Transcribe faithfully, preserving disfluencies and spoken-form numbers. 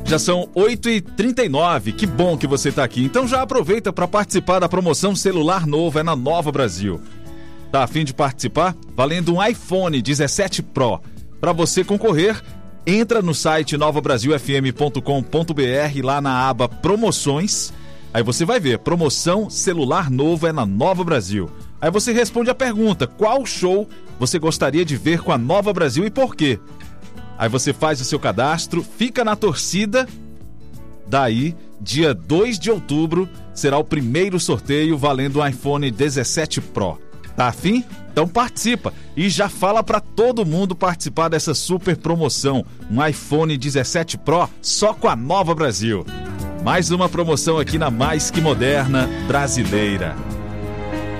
Já são oito e trinta e nove, que bom que você está aqui. Então já aproveita para participar da promoção celular novo, é na Nova Brasil. Tá a fim de participar? Valendo um iPhone dezessete Pro. Para você concorrer, entra no site nova brasil f m ponto com ponto b r, lá na aba Promoções. Aí você vai ver, promoção celular novo é na Nova Brasil. Aí você responde a pergunta, qual show você gostaria de ver com a Nova Brasil e por quê? Aí você faz o seu cadastro, fica na torcida. Daí, dia dois de outubro, será o primeiro sorteio valendo um iPhone dezessete Pro. Tá afim? Então participa e já fala para todo mundo participar dessa super promoção. Um iPhone dezessete Pro só com a Nova Brasil. Mais uma promoção aqui na Mais Que Moderna Brasileira.